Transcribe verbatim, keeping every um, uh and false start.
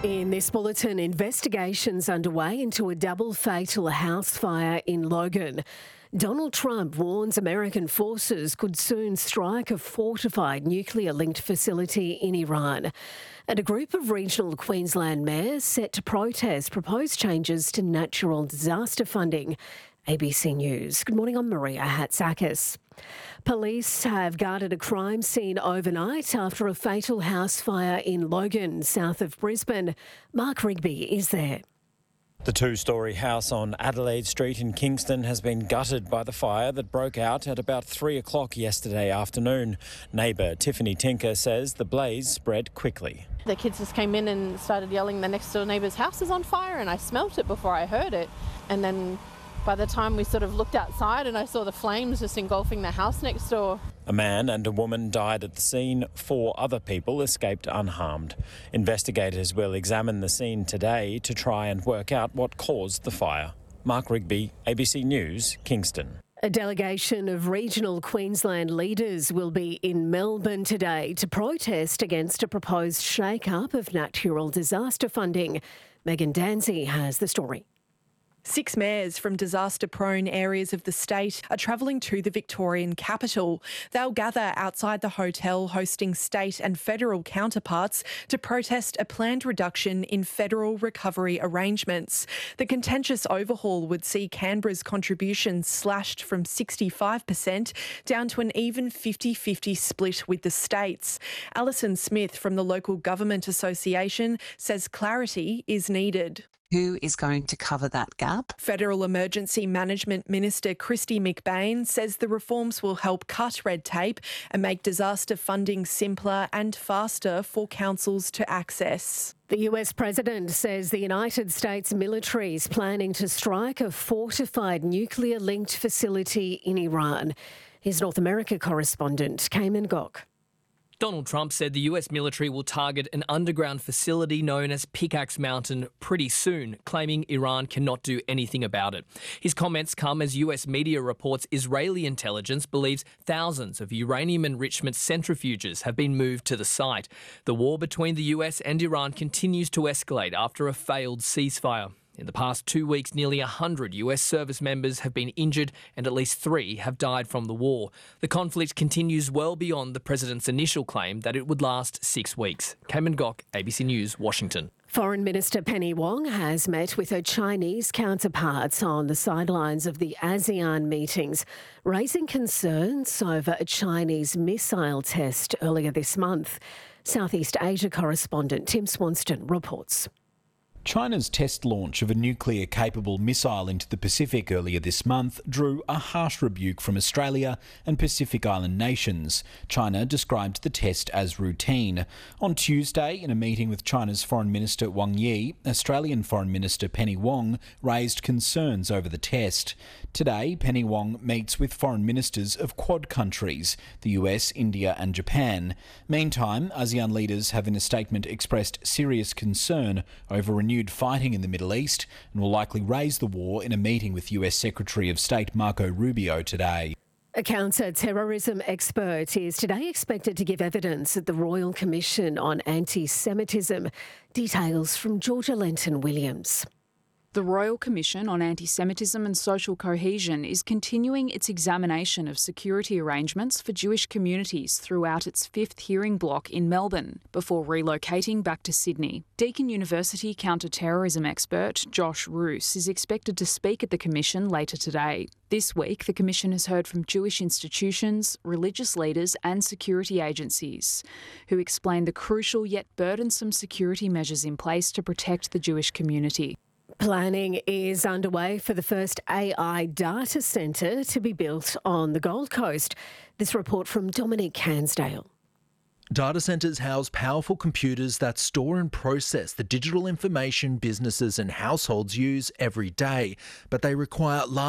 In this bulletin, investigations underway into a double fatal house fire in Logan. Donald Trump warns American forces could soon strike a fortified nuclear-linked facility in Iran. And a group of regional Queensland mayors set to protest proposed changes to natural disaster funding. A B C News. Good morning, I'm Maria Hatzakis. Police have guarded a crime scene overnight after a fatal house fire in Logan, south of Brisbane. Mark Rigby is there. The two-storey house on Adelaide Street in Kingston has been gutted by the fire that broke out at about three o'clock yesterday afternoon. Neighbour Tiffany Tinker says the blaze spread quickly. The kids just came in and started yelling the next door neighbour's house is on fire, and I smelt it before I heard it. And then by the time we sort of looked outside and I saw the flames just engulfing the house next door. A man and a woman died at the scene. Four other people escaped unharmed. Investigators will examine the scene today to try and work out what caused the fire. Mark Rigby, A B C News, Kingston. A delegation of regional Queensland leaders will be in Melbourne today to protest against a proposed shake-up of natural disaster funding. Megan Danzy has the story. Six mayors from disaster-prone areas of the state are travelling to the Victorian capital. They'll gather outside the hotel hosting state and federal counterparts to protest a planned reduction in federal recovery arrangements. The contentious overhaul would see Canberra's contributions slashed from sixty-five percent down to an even fifty-fifty split with the states. Alison Smith from the Local Government Association says clarity is needed. Who is going to cover that gap? Federal Emergency Management Minister Kristy McBain says the reforms will help cut red tape and make disaster funding simpler and faster for councils to access. The U S President says the United States military is planning to strike a fortified nuclear-linked facility in Iran. His North America correspondent, Cayman Gok. Donald Trump said the U S military will target an underground facility known as Pickaxe Mountain pretty soon, claiming Iran cannot do anything about it. His comments come as U S media reports Israeli intelligence believes thousands of uranium enrichment centrifuges have been moved to the site. The war between the U S and Iran continues to escalate after a failed ceasefire. In the past two weeks, nearly one hundred U S service members have been injured and at least three have died from the war. The conflict continues well beyond the president's initial claim that it would last six weeks. Cayman Gok, A B C News, Washington. Foreign Minister Penny Wong has met with her Chinese counterparts on the sidelines of the ASEAN meetings, raising concerns over a Chinese missile test earlier this month. Southeast Asia correspondent Tim Swanston reports. China's test launch of a nuclear-capable missile into the Pacific earlier this month drew a harsh rebuke from Australia and Pacific Island nations. China described the test as routine. On Tuesday, in a meeting with China's Foreign Minister Wang Yi, Australian Foreign Minister Penny Wong raised concerns over the test. Today, Penny Wong meets with foreign ministers of Quad countries, the U S, India and Japan. Meantime, ASEAN leaders have in a statement expressed serious concern over renewed fighting in the Middle East and will likely raise the war in a meeting with U S Secretary of State Marco Rubio today. A counter-terrorism expert is today expected to give evidence at the Royal Commission on Anti-Semitism. Details from Georgia Lenton-Williams. The Royal Commission on Anti-Semitism and Social Cohesion is continuing its examination of security arrangements for Jewish communities throughout its fifth hearing block in Melbourne before relocating back to Sydney. Deakin University counter-terrorism expert Josh Roos is expected to speak at the Commission later today. This week, the Commission has heard from Jewish institutions, religious leaders and security agencies who explain the crucial yet burdensome security measures in place to protect the Jewish community. Planning is underway for the first A I data centre to be built on the Gold Coast. This report from Dominic Cansdale. Data centres house powerful computers that store and process the digital information businesses and households use every day, but they require large